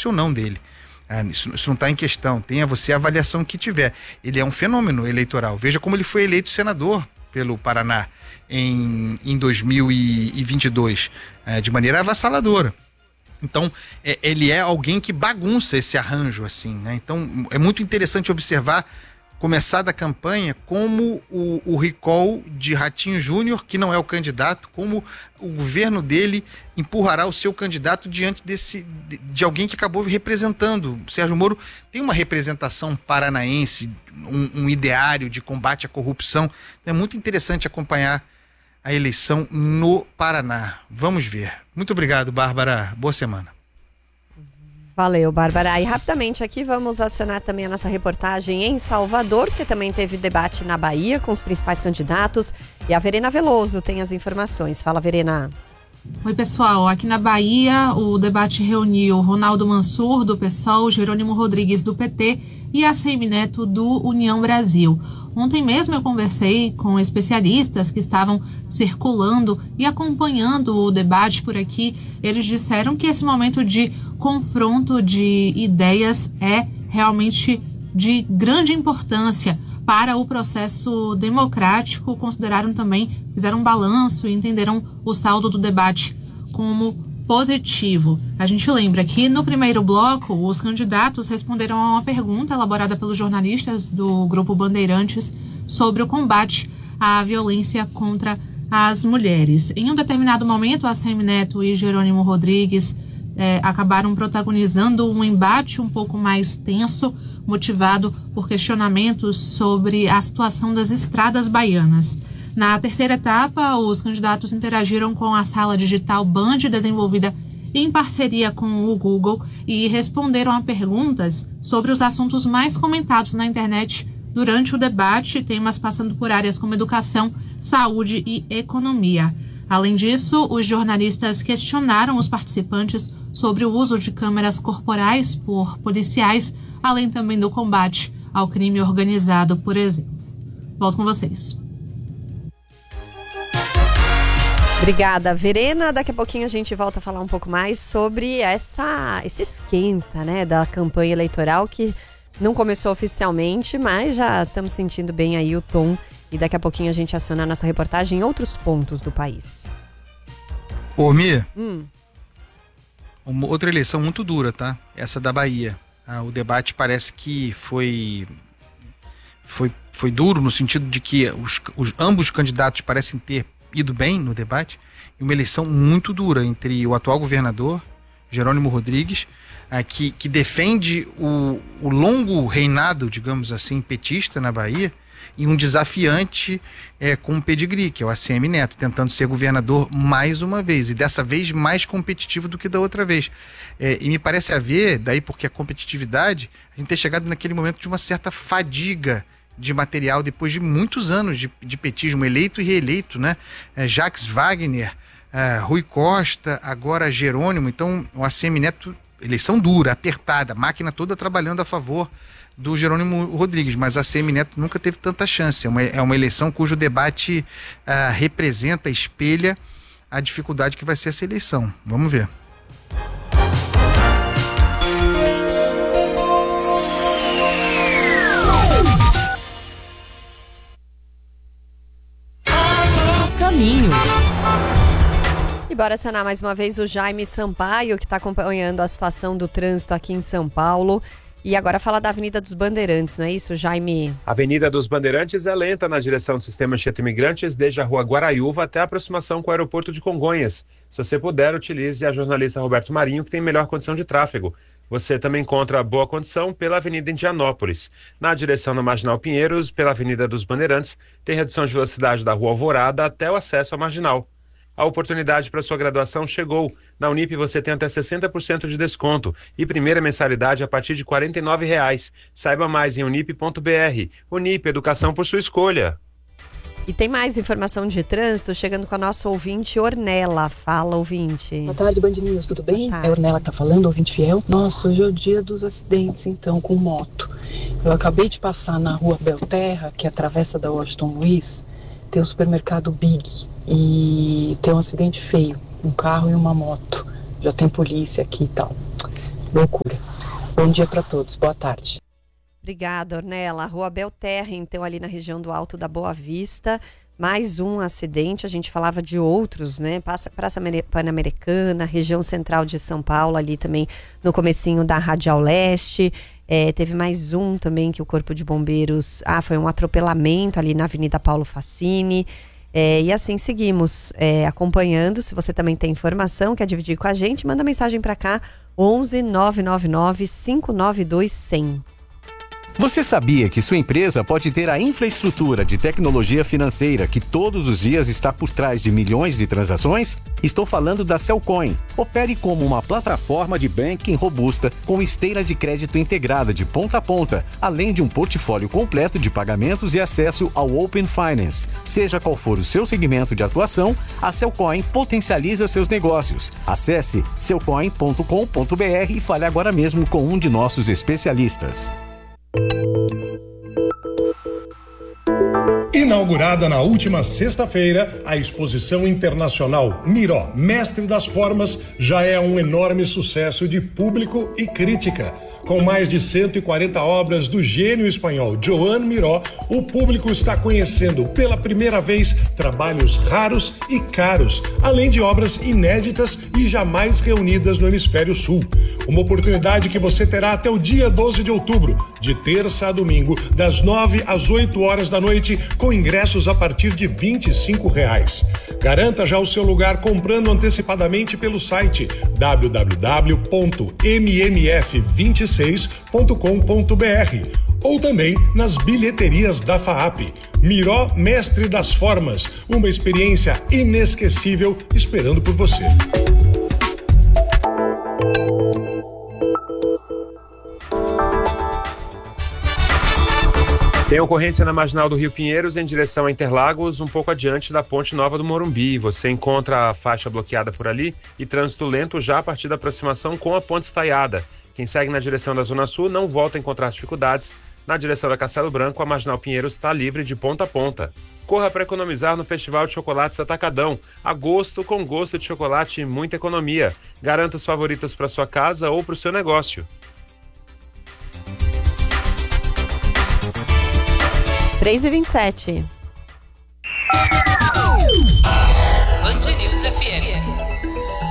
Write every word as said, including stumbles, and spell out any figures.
posse ou não dele. Ah, isso, isso não está em questão. Tenha você a avaliação que tiver. Ele é um fenômeno eleitoral. Veja como ele foi eleito senador pelo Paraná em, em dois mil e vinte e dois, é, de maneira avassaladora. Então, é, ele é alguém que bagunça esse arranjo, assim, né? Então, é muito interessante observar, começar da campanha, como o, o recall de Ratinho Júnior, que não é o candidato, como o governo dele empurrará o seu candidato diante desse, de, de alguém que acabou representando. O Sérgio Moro tem uma representação paranaense, um, um ideário de combate à corrupção. É muito interessante acompanhar a eleição no Paraná. Vamos ver. Muito obrigado, Bárbara. Boa semana. Valeu, Bárbara. E rapidamente aqui vamos acionar também a nossa reportagem em Salvador, que também teve debate na Bahia com os principais candidatos. E a Verena Veloso tem as informações. Fala, Verena. Oi, pessoal. Aqui na Bahia, o debate reuniu Ronaldo Mansur, do PSOL, Jerônimo Rodrigues, do P T, e A C M Neto, do União Brasil. Ontem mesmo eu conversei com especialistas que estavam circulando e acompanhando o debate por aqui. Eles disseram que esse momento de confronto de ideias é realmente de grande importância para o processo democrático. Consideraram também, fizeram um balanço e entenderam o saldo do debate como positivo. A gente lembra que no primeiro bloco os candidatos responderam a uma pergunta elaborada pelos jornalistas do Grupo Bandeirantes sobre o combate à violência contra as mulheres. Em um determinado momento, a A C M Neto e Jerônimo Rodrigues eh, acabaram protagonizando um embate um pouco mais tenso, motivado por questionamentos sobre a situação das estradas baianas. Na terceira etapa, os candidatos interagiram com a sala digital Band, desenvolvida em parceria com o Google, e responderam a perguntas sobre os assuntos mais comentados na internet durante o debate, temas passando por áreas como educação, saúde e economia. Além disso, os jornalistas questionaram os participantes sobre o uso de câmeras corporais por policiais, além também do combate ao crime organizado, por exemplo. Volto com vocês. Obrigada, Verena. Daqui a pouquinho a gente volta a falar um pouco mais sobre essa, esse esquenta, né, da campanha eleitoral, que não começou oficialmente, mas já estamos sentindo bem aí o tom. E daqui a pouquinho a gente aciona a nossa reportagem em outros pontos do país. Ô, Mia, hum. uma outra eleição muito dura, tá? Essa da Bahia. Ah, o debate parece que foi, foi, foi duro no sentido de que os, os, ambos os candidatos parecem ter ido bem no debate, e uma eleição muito dura entre o atual governador, Jerônimo Rodrigues, ah, que, que defende o, o longo reinado, digamos assim, petista na Bahia, e um desafiante é, com um pedigree, que é o A C M Neto, tentando ser governador mais uma vez, e dessa vez mais competitivo do que da outra vez. É, e me parece haver, daí porque a competitividade, a gente ter chegado naquele momento de uma certa fadiga de material depois de muitos anos de, de petismo, eleito e reeleito, né? É, Jacques Wagner, é, Rui Costa, agora Jerônimo. Então o A C M Neto, eleição dura, apertada, máquina toda trabalhando a favor do Jerônimo Rodrigues, mas a A C M Neto nunca teve tanta chance. É uma, é uma eleição cujo debate uh, representa, espelha a dificuldade que vai ser essa eleição. Vamos ver. Caminho. E bora acionar mais uma vez o Jaime Sampaio, que está acompanhando a situação do trânsito aqui em São Paulo. E agora fala da Avenida dos Bandeirantes, não é isso, Jaime? A Avenida dos Bandeirantes é lenta na direção do sistema Anchieta Imigrantes, desde a Rua Guaraiúva até a aproximação com o aeroporto de Congonhas. Se você puder, utilize a jornalista Roberto Marinho, que tem melhor condição de tráfego. Você também encontra boa condição pela Avenida Indianópolis. Na direção da Marginal Pinheiros, pela Avenida dos Bandeirantes, tem redução de velocidade da Rua Alvorada até o acesso à Marginal. A oportunidade para sua graduação chegou. Na Unip você tem até sessenta por cento de desconto e primeira mensalidade a partir de quarenta e nove reais. Saiba mais em unip ponto br. Unip, educação por sua escolha. E tem mais informação de trânsito chegando com a nossa ouvinte Ornella. Fala, ouvinte. Boa tarde, Band News, tudo bem? É a Ornella que tá falando, ouvinte fiel. Nossa, hoje é o dia dos acidentes, então, com moto. Eu acabei de passar na Rua Belterra, que é a travessa da Washington Luiz, tem o supermercado Big e tem um acidente feio, um carro e uma moto. Já tem polícia aqui e tal. Loucura. Bom dia para todos, boa tarde. Obrigada, Ornella. Rua Belterra, então, ali na região do Alto da Boa Vista. Mais um acidente, a gente falava de outros, né? Praça Pan-Americana, região central de São Paulo, ali também no comecinho da Radial Leste. É, teve mais um também que o Corpo de Bombeiros... Ah, foi um atropelamento ali na Avenida Paulo Facini. É, e assim seguimos é, acompanhando. Se você também tem informação, quer dividir com a gente, manda mensagem para cá, onze nove nove nove cinco nove dois zero zero. Você sabia que sua empresa pode ter a infraestrutura de tecnologia financeira que todos os dias está por trás de milhões de transações? Estou falando da Cellcoin. Opere como uma plataforma de banking robusta com esteira de crédito integrada de ponta a ponta, além de um portfólio completo de pagamentos e acesso ao Open Finance. Seja qual for o seu segmento de atuação, a Cellcoin potencializa seus negócios. Acesse cellcoin ponto com ponto b r e fale agora mesmo com um de nossos especialistas. Inaugurada na última sexta-feira, a exposição internacional Miró, Mestre das Formas, já é um enorme sucesso de público e crítica. Com mais de cento e quarenta obras do gênio espanhol Joan Miró, o público está conhecendo pela primeira vez trabalhos raros e caros, além de obras inéditas e jamais reunidas no Hemisfério Sul. Uma oportunidade que você terá até o dia doze de outubro, de terça a domingo, das nove às oito horas da noite, com ingressos a partir de vinte e cinco reais. Garanta já o seu lugar comprando antecipadamente pelo site w w w ponto m m f vinte e seis ponto com ponto b r ou também nas bilheterias da FAAP. Miró, Mestre das Formas, uma experiência inesquecível esperando por você. Tem ocorrência na Marginal do Rio Pinheiros em direção a Interlagos, um pouco adiante da Ponte Nova do Morumbi. Você encontra a faixa bloqueada por ali e trânsito lento já a partir da aproximação com a Ponte Estaiada. Quem segue na direção da Zona Sul não volta a encontrar dificuldades. Na direção da Castelo Branco, a Marginal Pinheiros está livre de ponta a ponta. Corra para economizar no Festival de Chocolates Atacadão. Agosto com gosto de chocolate e muita economia. Garanta os favoritos para sua casa ou para o seu negócio. três e vinte e sete. Band News F M.